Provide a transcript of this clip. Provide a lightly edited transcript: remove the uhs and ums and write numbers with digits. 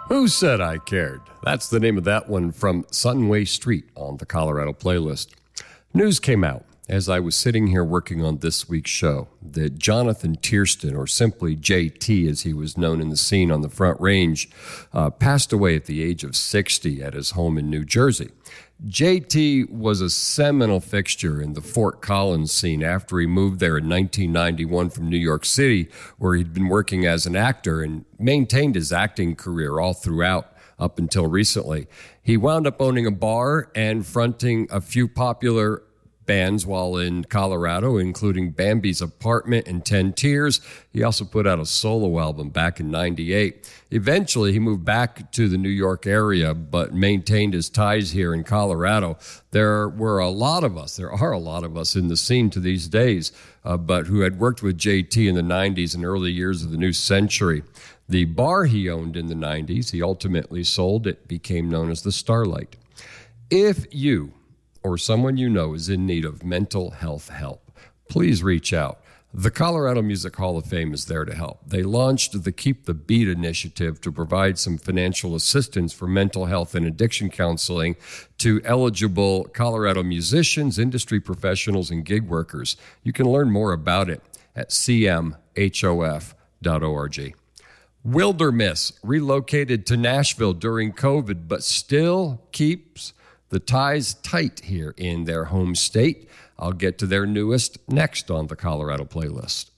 Who Said I Cared? That's the name of that one from Sunway Street on the Colorado playlist. News came out as I was sitting here working on this week's show that Jonathan Tiersten, or simply JT as he was known in the scene on the Front Range, passed away at the age of 60 at his home in New Jersey. JT was a seminal fixture in the Fort Collins scene after he moved there in 1991 from New York City, where he'd been working as an actor and maintained his acting career all throughout up until recently. He wound up owning a bar and fronting a few popular bands while in Colorado, including Bambi's Apartment and 10 Tears. He also put out a solo album back in 98. Eventually, he moved back to the New York area, but maintained his ties here in Colorado. There are a lot of us in the scene to these days, but who had worked with JT in the 90s and early years of the new century. The bar he owned in the 90s, he ultimately sold. It became known as the Starlight. If you or someone you know is in need of mental health help, please reach out. The Colorado Music Hall of Fame is there to help. They launched the Keep the Beat initiative to provide some financial assistance for mental health and addiction counseling to eligible Colorado musicians, industry professionals, and gig workers. You can learn more about it at cmhof.org. Wilderness relocated to Nashville during COVID, but still keeps the ties tight here in their home state. I'll get to their newest next on the Colorado playlist.